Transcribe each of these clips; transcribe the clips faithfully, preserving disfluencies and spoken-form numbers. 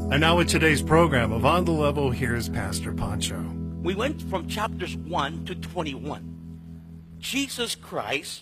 And now with today's program of On the Level, here's Pastor Pancho. We went from chapters one to twenty-one. Jesus Christ,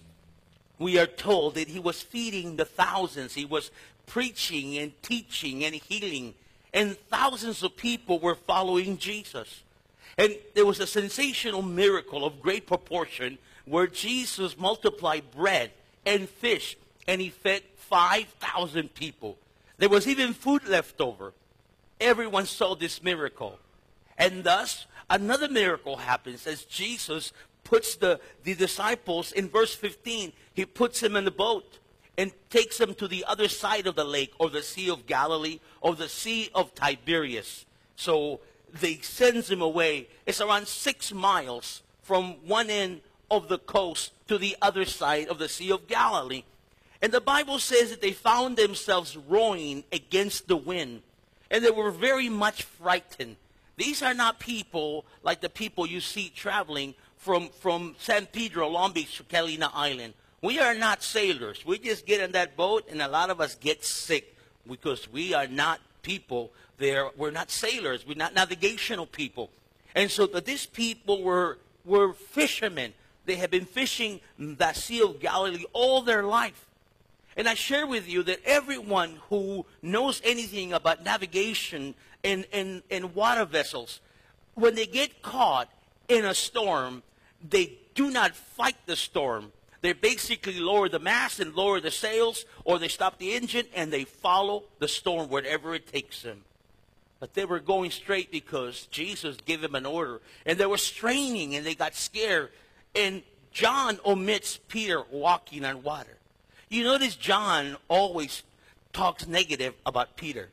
we are told that he was feeding the thousands. He was preaching and teaching and healing. And thousands of people were following Jesus. And there was a sensational miracle of great proportion where Jesus multiplied bread and fish, and he fed five thousand people. There was even food left over. Everyone saw this miracle. And thus, another miracle happens as Jesus puts the, the disciples, in verse fifteen, he puts them in the boat and takes them to the other side of the lake, or the Sea of Galilee, or the Sea of Tiberias. So they sends him away. It's around six miles from one end of the coast to the other side of the Sea of Galilee. And the Bible says that they found themselves rowing against the wind. And they were very much frightened. These are not people like the people you see traveling from, from San Pedro, Long Beach to Catalina Island. We are not sailors. We just get in that boat and a lot of us get sick because we are not people there. We're not sailors. We're not navigational people. And so that these people were, were fishermen. They had been fishing the Sea of Galilee all their life. And I share with you that everyone who knows anything about navigation and, and, and water vessels, when they get caught in a storm, they do not fight the storm. They basically lower the mast and lower the sails, or they stop the engine and they follow the storm wherever it takes them. But they were going straight because Jesus gave them an order. And they were straining and they got scared. And John omits Peter walking on water. You notice John always talks negative about Peter.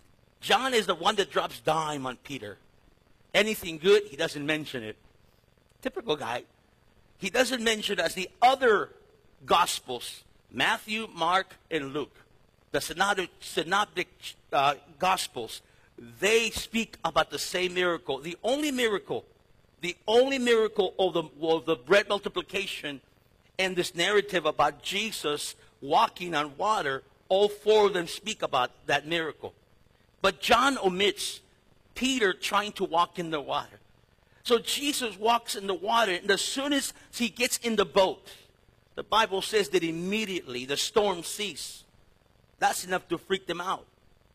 John is the one that drops dime on Peter. Anything good, he doesn't mention it. Typical guy. He doesn't mention as the other Gospels, Matthew, Mark, and Luke, the synoptic, synoptic uh, Gospels, they speak about the same miracle. The only miracle, the only miracle of the, of the bread multiplication and this narrative about Jesus walking on water, all four of them speak about that miracle. But John omits Peter trying to walk in the water. So Jesus walks in the water, and as soon as he gets in the boat, the Bible says that immediately the storm ceased. That's enough to freak them out.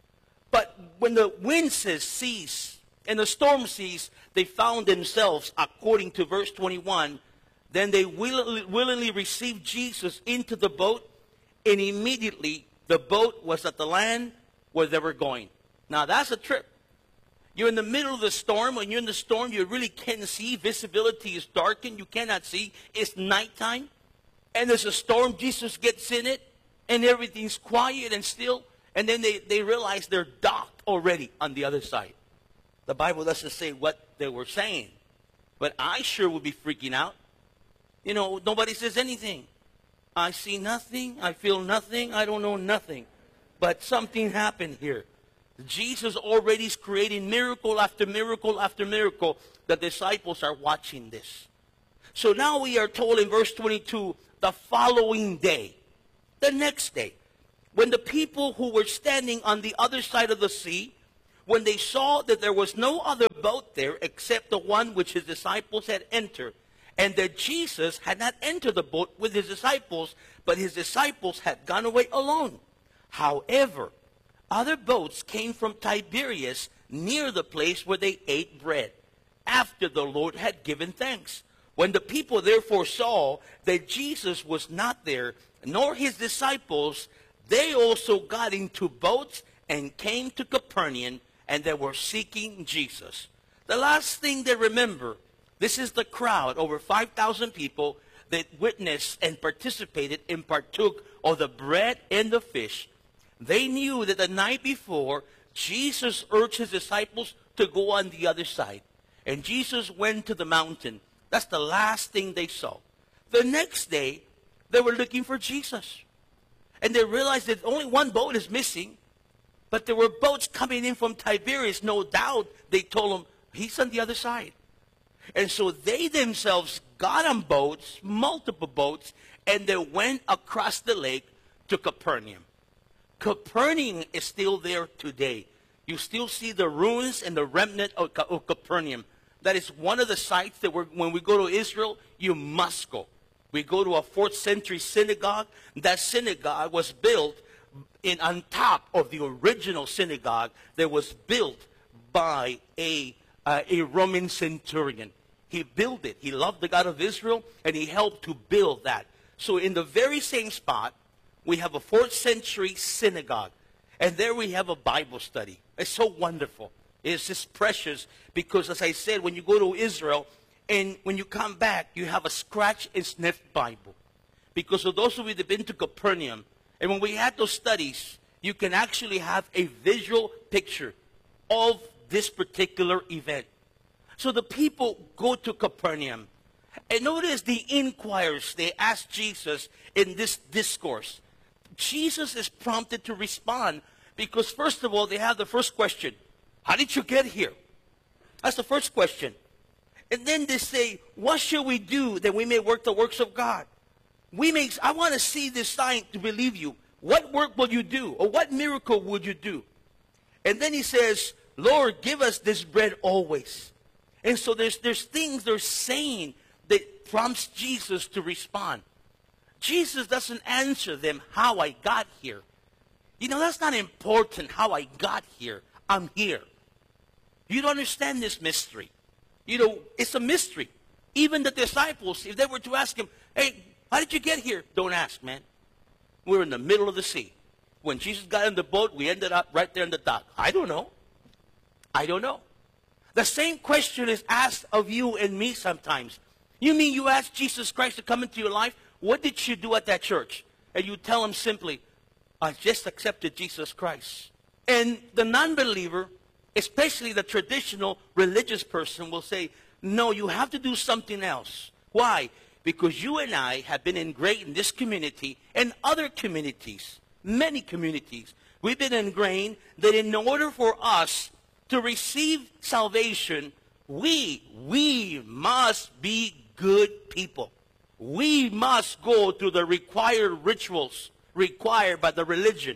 But when the wind says cease and the storm ceased, they found themselves, according to verse twenty-one, then they willingly, willingly received Jesus into the boat, and immediately the boat was at the land where they were going. Now that's a trip. You're in the middle of the storm. When you're in the storm, you really can't see. Visibility is darkened. You cannot see. It's nighttime. And there's a storm. Jesus gets in it, and everything's quiet and still. And then they, they realize they're docked already on the other side. The Bible doesn't say what they were saying. But I sure would be freaking out. You know, nobody says anything. I see nothing. I feel nothing. I don't know nothing. But something happened here. Jesus already is creating miracle after miracle after miracle. The disciples are watching this. So now we are told in verse twenty-two, the following day, the next day, when the people who were standing on the other side of the sea, when they saw that there was no other boat there except the one which his disciples had entered, and that Jesus had not entered the boat with his disciples, but his disciples had gone away alone. However, other boats came from Tiberias near the place where they ate bread, after the Lord had given thanks. When the people therefore saw that Jesus was not there, nor his disciples, they also got into boats and came to Capernaum, and they were seeking Jesus. The last thing they remember, this is the crowd, over five thousand people that witnessed and participated and partook of the bread and the fish. They knew that the night before, Jesus urged his disciples to go on the other side. And Jesus went to the mountain. That's the last thing they saw. The next day, they were looking for Jesus. And they realized that only one boat is missing. But there were boats coming in from Tiberias. No doubt they told him, he's on the other side. And so they themselves got on boats, multiple boats, and they went across the lake to Capernaum. Capernaum is still there today. You still see the ruins and the remnant of, of Capernaum. That is one of the sites that we're, when we go to Israel, you must go. We go to a fourth century synagogue. That synagogue was built in, on top of the original synagogue that was built by a, uh, a Roman centurion. He built it. He loved the God of Israel, and he helped to build that. So in the very same spot, we have a fourth century synagogue. And there we have a Bible study. It's so wonderful. It's just precious because, as I said, when you go to Israel and when you come back, you have a scratch and sniff Bible. Because of those of you that have been to Capernaum, and when we had those studies, you can actually have a visual picture of this particular event. So the people go to Capernaum. And notice the inquirers, they ask Jesus in this discourse. Jesus is prompted to respond because, first of all, they have the first question. How did you get here? That's the first question. And then they say, what shall we do that we may work the works of God? We may, I want to see this sign to believe you. What work will you do? Or what miracle would you do? And then he says, Lord, give us this bread always. And so there's, there's things they're saying that prompts Jesus to respond. Jesus doesn't answer them how I got here. You know, that's not important how I got here. I'm here. You don't understand this mystery. You know, it's a mystery. Even the disciples, if they were to ask him, hey, how did you get here? Don't ask, man. We're in the middle of the sea. When Jesus got in the boat, we ended up right there in the dock. I don't know. I don't know. The same question is asked of you and me sometimes. You mean you ask Jesus Christ to come into your life? What did you do at that church? And you tell him simply, I just accepted Jesus Christ. And the non-believer, especially the traditional religious person, will say, no, you have to do something else. Why? Because you and I have been ingrained in this community and other communities, many communities. We've been ingrained that in order for us to receive salvation, we, we must be good people. We must go through the required rituals required by the religion.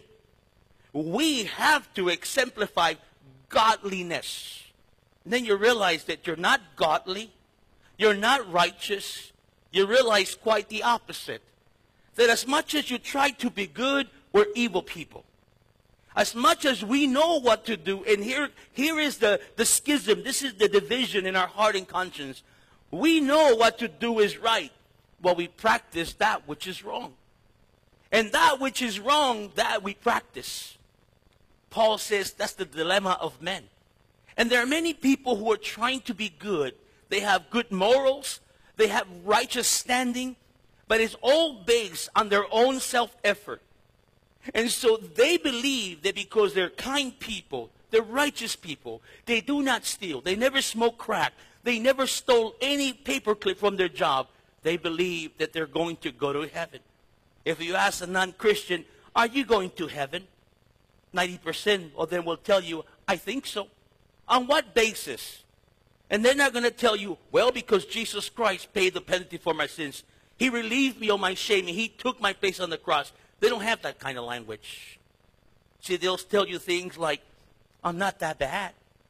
We have to exemplify godliness. And then you realize that you're not godly, you're not righteous. You realize quite the opposite. That as much as you try to be good, we're evil people. As much as we know what to do, and here, here is the, the schism, this is the division in our heart and conscience. We know what to do is right, but we practice that which is wrong. And that which is wrong, that we practice. Paul says that's the dilemma of men. And there are many people who are trying to be good. They have good morals, they have righteous standing, but it's all based on their own self-effort. And so they believe that because they're kind people, they're righteous people, they do not steal, they never smoke crack, they never stole any paperclip from their job, they believe that they're going to go to heaven. If you ask a non-Christian, are you going to heaven? ninety percent of them will tell you, I think so. On what basis? And they're not going to tell you, well, because Jesus Christ paid the penalty for my sins. He relieved me of my shame, and he took my place on the cross. They don't have that kind of language. See, they'll tell you things like, I'm not that bad.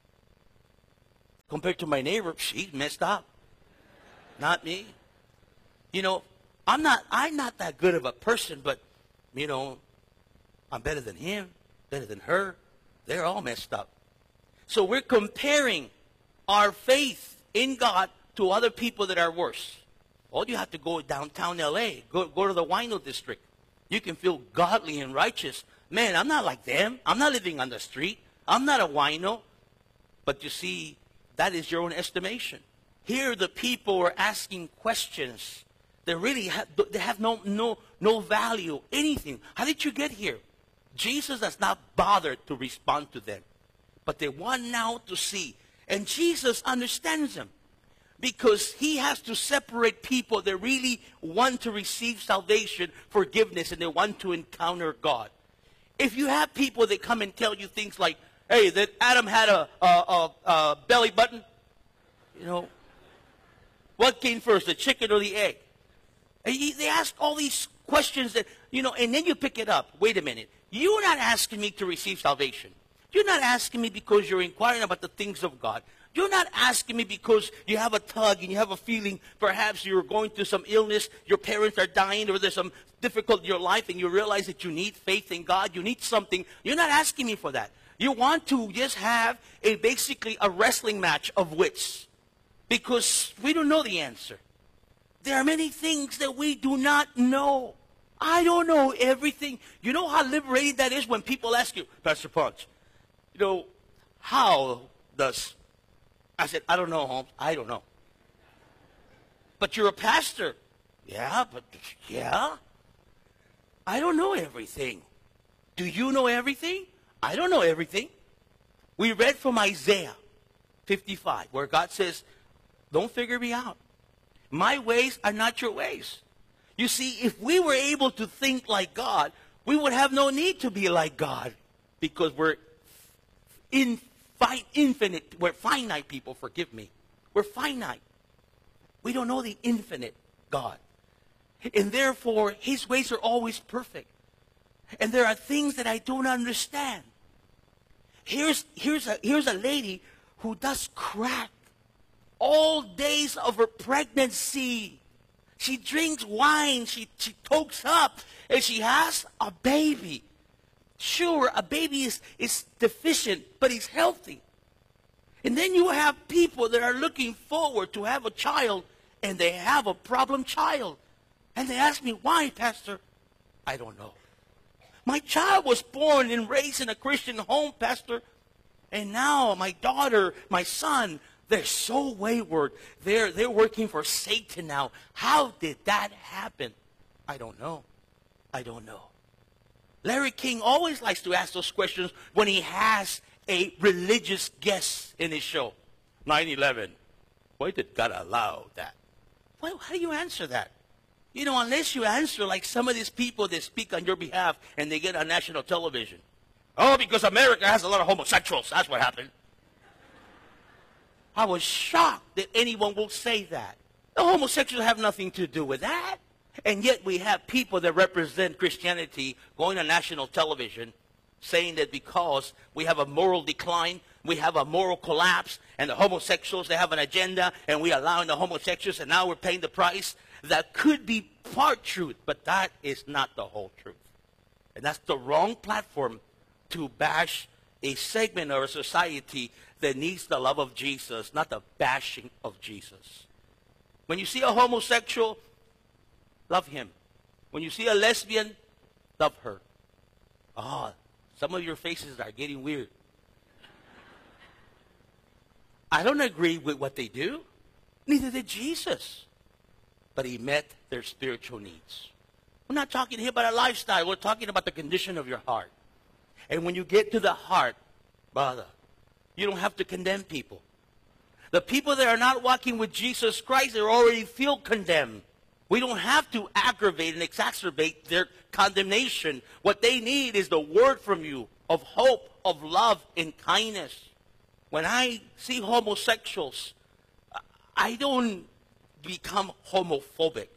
Compared to my neighbor, she's messed up. Not me. You know, I'm not, I'm not that good of a person, but, you know, I'm better than him, better than her. They're all messed up. So we're comparing our faith in God to other people that are worse. All you have to go downtown L A, go, go to the Wino district. You can feel godly and righteous. Man, I'm not like them. I'm not living on the street. I'm not a wino. But you see, that is your own estimation. Here the people are asking questions that really have, they have no, no, no value, anything. How did you get here? Jesus has not bothered to respond to them. But they want now to see. And Jesus understands them. Because he has to separate people that really want to receive salvation, forgiveness, and they want to encounter God. If you have people that come and tell you things like, hey, that Adam had a, a, a, a belly button, you know, what came first, the chicken or the egg? And he, they ask all these questions that, you know, and then you pick it up. Wait a minute. You're not asking me to receive salvation. You're not asking me because you're inquiring about the things of God. You're not asking me because you have a tug and you have a feeling perhaps you're going through some illness, your parents are dying, or there's some difficulty in your life and you realize that you need faith in God, you need something. You're not asking me for that. You want to just have a basically a wrestling match of wits because we don't know the answer. There are many things that we do not know. I don't know everything. You know how liberating that is when people ask you, Pastor Punch, you know, how does... I said, I don't know, Holmes. I don't know. But you're a pastor. Yeah, but, yeah. I don't know everything. Do you know everything? I don't know everything. We read from Isaiah fifty-five, where God says, don't figure me out. My ways are not your ways. You see, if we were able to think like God, we would have no need to be like God, because we're in Fi- infinite, we're finite people, forgive me. We're finite. We don't know the infinite God. And therefore, his ways are always perfect. And there are things that I don't understand. Here's, here's, a, here's a lady who does crack all days of her pregnancy. She drinks wine, she, she tokes up, and she has a baby. Sure, a baby is, is deficient, but he's healthy. And then you have people that are looking forward to have a child, and they have a problem child. And they ask me, why, Pastor? I don't know. My child was born and raised in a Christian home, Pastor. And now my daughter, my son, they're so wayward. They're, they're working for Satan now. How did that happen? I don't know. I don't know. Larry King always likes to ask those questions when he has a religious guest in his show. nine eleven. Why did God allow that? Well, how do you answer that? You know, unless you answer like some of these people that speak on your behalf and they get on national television. Oh, because America has a lot of homosexuals. That's what happened. I was shocked that anyone will say that. The homosexuals have nothing to do with that. And yet we have people that represent Christianity going on national television saying that because we have a moral decline, we have a moral collapse, and the homosexuals, they have an agenda, and we're allowing the homosexuals, and now we're paying the price. That could be part truth, but that is not the whole truth. And that's the wrong platform to bash a segment of a society that needs the love of Jesus, not the bashing of Jesus. When you see a homosexual, love him. When you see a lesbian, love her. Ah, oh, some of your faces are getting weird. I don't agree with what they do. Neither did Jesus. But he met their spiritual needs. We're not talking here about a lifestyle. We're talking about the condition of your heart. And when you get to the heart, brother, you don't have to condemn people. The people that are not walking with Jesus Christ, they already feel condemned. We don't have to aggravate and exacerbate their condemnation. What they need is the word from you of hope, of love, and kindness. When I see homosexuals, I don't become homophobic.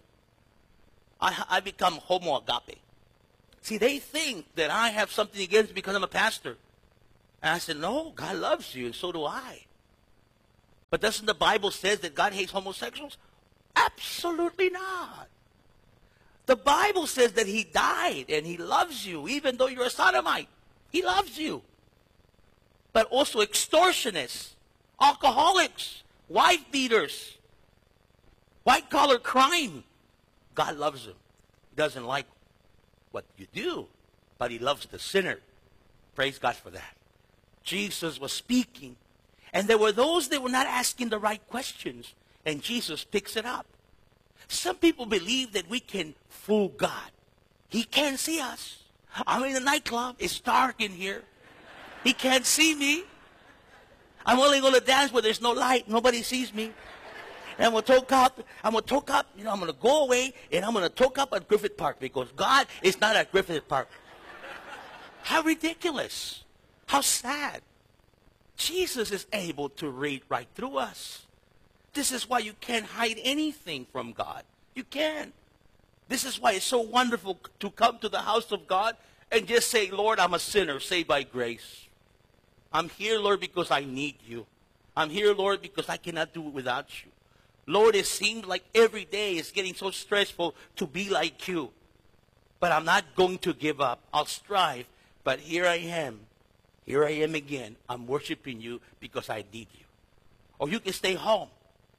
I, I become homo agape. See, they think that I have something against because I'm a pastor. And I said, no, God loves you, and so do I. But doesn't the Bible say that God hates homosexuals? Absolutely not. The Bible says that he died and he loves you, even though you're a sodomite. He loves you. But also extortionists, alcoholics, wife beaters, white-collar crime. God loves them. He doesn't like what you do, but he loves the sinner. Praise God for that. Jesus was speaking, and there were those that were not asking the right questions, and Jesus picks it up. Some people believe that we can fool God. He can't see us. I'm in a nightclub. It's dark in here. He can't see me. I'm only going to dance where there's no light. Nobody sees me. And I'm going to talk up. I'm going to talk up. You know, I'm going to go away, and I'm going to talk up at Griffith Park because God is not at Griffith Park. How ridiculous. How sad. Jesus is able to read right through us. This is why you can't hide anything from God. You can't. This is why it's so wonderful to come to the house of God and just say, Lord, I'm a sinner, saved by grace. I'm here, Lord, because I need you. I'm here, Lord, because I cannot do it without you. Lord, it seems like every day is getting so stressful to be like you. But I'm not going to give up. I'll strive. But here I am. Here I am again. I'm worshiping you because I need you. Or you can stay home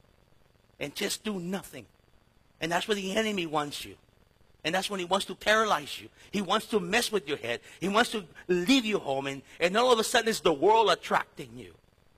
and just do nothing. And that's where the enemy wants you. And that's when he wants to paralyze you. He wants to mess with your head. He wants to leave you home. And, and all of a sudden it's the world attracting you.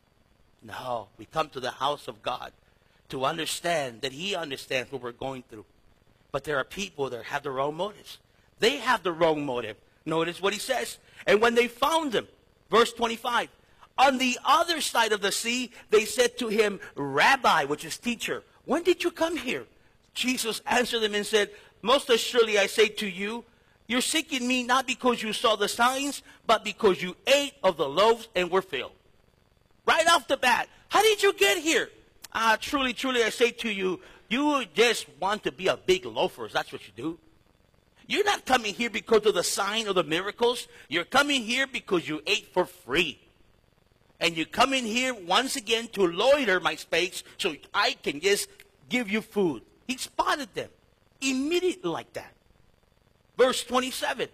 No, we come to the house of God to understand that he understands what we're going through. But there are people that have the wrong motives. They have the wrong motive. Notice what he says. And when they found him, verse twenty-five, on the other side of the sea, they said to him, Rabbi, which is teacher, when did you come here? Jesus answered them and said, most assuredly I say to you, you're seeking me not because you saw the signs, but because you ate of the loaves and were filled. Right off the bat, how did you get here? Ah, truly, truly I say to you, you just want to be a big loafer. That's what you do. You're not coming here because of the sign or the miracles. You're coming here because you ate for free. And you come in here once again to loiter my space so I can just give you food. He spotted them immediately like that. Verse twenty-seven.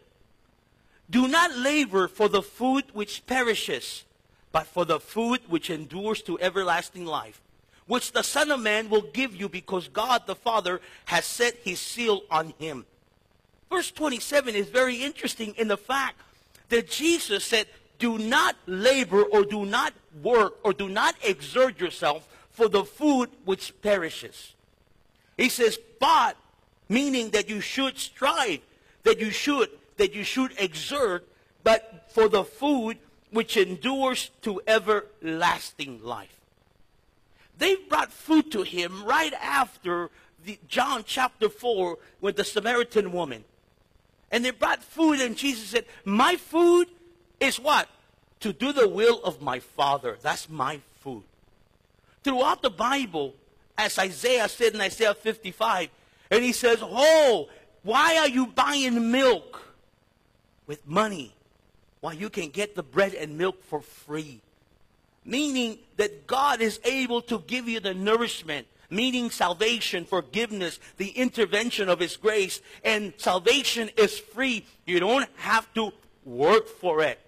Do not labor for the food which perishes, but for the food which endures to everlasting life, which the Son of Man will give you because God the Father has set his seal on him. Verse twenty-seven is very interesting in the fact that Jesus said, do not labor or do not work or do not exert yourself for the food which perishes. He says, but, meaning that you should strive, that you should, that you should exert, but for the food which endures to everlasting life. They brought food to him right after the, John chapter four with the Samaritan woman. And they brought food and Jesus said, my food is what? To do the will of my Father. That's my food. Throughout the Bible, as Isaiah said in Isaiah fifty-five, and he says, oh, why are you buying milk with money while you can get the bread and milk for free? Meaning that God is able to give you the nourishment, meaning salvation, forgiveness, the intervention of his grace. And salvation is free. You don't have to work for it.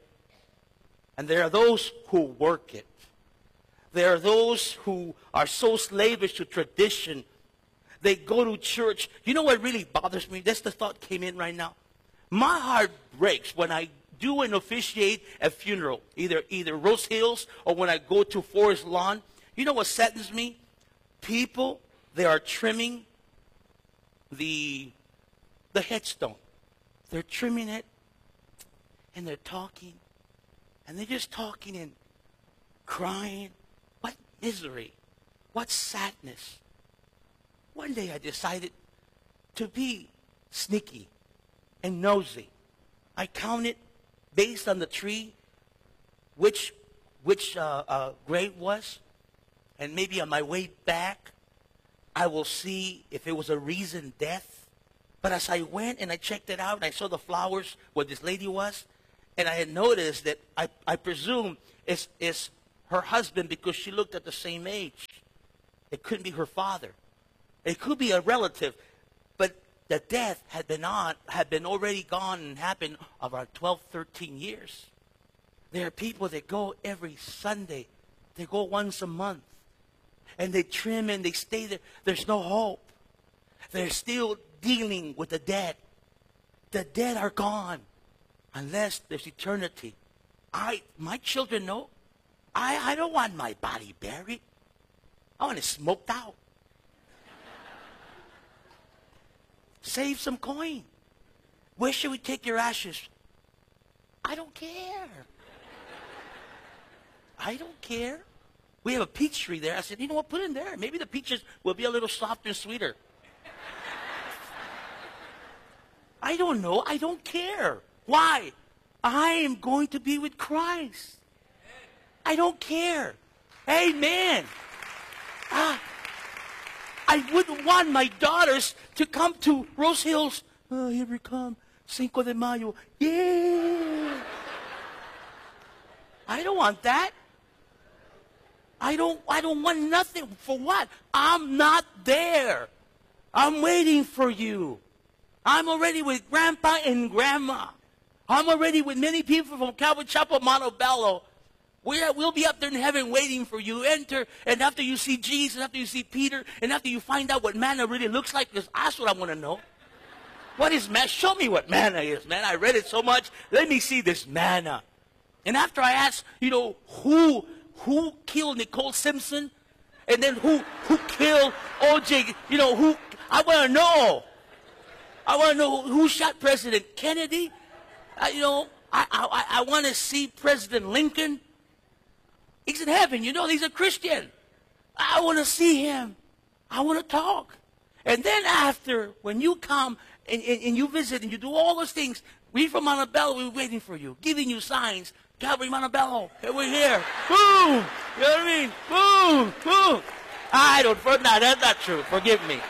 And there are those who work it. There are those who are so slavish to tradition. They go to church. You know what really bothers me? That's the thought came in right now. My heart breaks when I do and officiate a funeral, either either Rose Hills or when I go to Forest Lawn. You know what saddens me? People, they are trimming the, the headstone. They're trimming it, and they're talking, and they're just talking and crying. What misery. What sadness. One day I decided to be sneaky and nosy. I counted based on the tree which which uh, uh, grave was, and maybe on my way back I will see if it was a recent death. But as I went and I checked it out, and I saw the flowers where this lady was, and I had noticed that I, I presume it's, it's her husband because she looked at the same age. It couldn't be her father. It could be a relative, but the death had been on, had been already gone and happened about twelve, thirteen years. There are people that go every Sunday. They go once a month. And they trim and they stay there. There's no hope. They're still dealing with the dead. The dead are gone unless there's eternity. I, my children know. I, I don't want my body buried. I want it smoked out. Save some coin. Where should we take your ashes? I don't care. I don't care. We have a peach tree there. I said, you know what, put it in there. Maybe the peaches will be a little softer and sweeter. I don't know. I don't care. Why? I am going to be with Christ. I don't care. Amen. Ah, I wouldn't want my daughters to come to Rose Hills. Oh, here we come. Cinco de Mayo. Yeah. I don't want that. I don't, I don't want nothing. For what? I'm not there. I'm waiting for you. I'm already with Grandpa and Grandma. I'm already with many people from Calvary Chapel, Montebello. We're, we'll be up there in heaven waiting for you. Enter, and after you see Jesus, after you see Peter, and after you find out what manna really looks like, because that's what I want to know. What is manna? Show me what manna is, man. I read it so much. Let me see this manna. And after I ask, you know, who... Who killed Nicole Simpson? And then who who killed O J? You know, who? I want to know. I want to know who, who shot President Kennedy. I, you know, I, I, I want to see President Lincoln. He's in heaven. You know, he's a Christian. I want to see him. I want to talk. And then after, when you come and, and, and you visit and you do all those things, we from Montebello, we're waiting for you, giving you signs. Calvary Montebello, hey, we're here. Boom! You know what I mean? Boom! Boom! I don't, for, no, that's not true. Forgive me.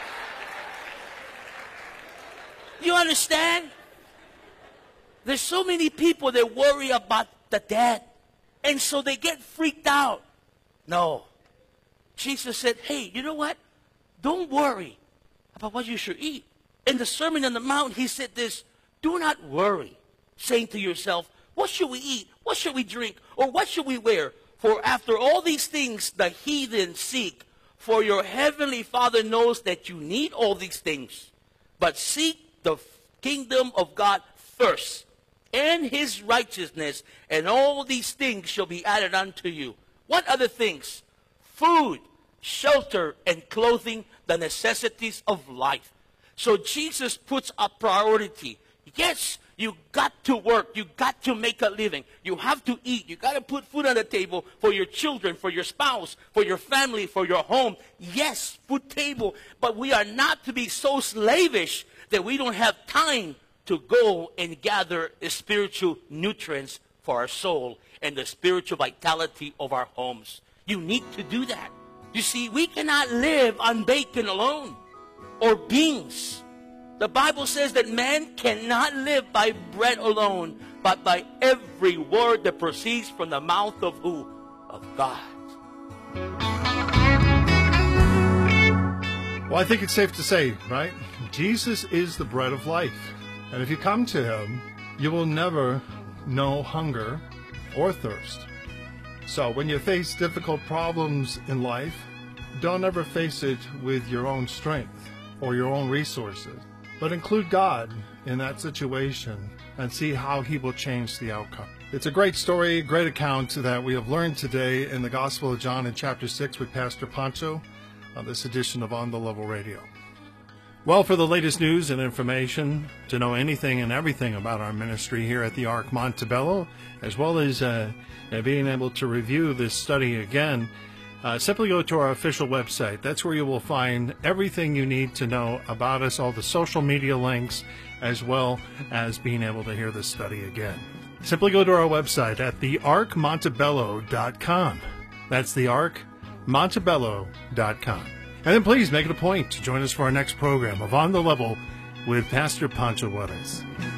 You understand? There's so many people that worry about the dead. And so they get freaked out. No. Jesus said, hey, you know what? Don't worry about what you should eat. In the Sermon on the Mount, he said this, do not worry, saying to yourself, what should we eat? What should we drink? Or what should we wear? For after all these things the heathen seek, for your heavenly Father knows that you need all these things. But seek the kingdom of God first, and his righteousness, and all these things shall be added unto you. What other things? Food, shelter, and clothing, the necessities of life. So Jesus puts a priority. Yes, you got to work. You got to make a living. You have to eat. You got to put food on the table for your children, for your spouse, for your family, for your home. Yes, food table. But we are not to be so slavish that we don't have time to go and gather the spiritual nutrients for our soul and the spiritual vitality of our homes. You need to do that. You see, we cannot live on bacon alone or beans. The Bible says that man cannot live by bread alone, but by every word that proceeds from the mouth of who? Of God. Well, I think it's safe to say, right? Jesus is the bread of life. And if you come to him, you will never know hunger or thirst. So when you face difficult problems in life, don't ever face it with your own strength or your own resources. But include God in that situation and see how he will change the outcome. It's a great story, great account that we have learned today in the Gospel of John in chapter six with Pastor Pancho on this edition of On the Level Radio. Well, for the latest news and information, to know anything and everything about our ministry here at the Ark Montebello, as well as uh, being able to review this study again, Uh, simply go to our official website. That's where you will find everything you need to know about us, all the social media links, as well as being able to hear the study again. Simply go to our website at the ark montebello dot com. That's the ark montebello dot com. And then please make it a point to join us for our next program of On the Level with Pastor Pancho Juarez.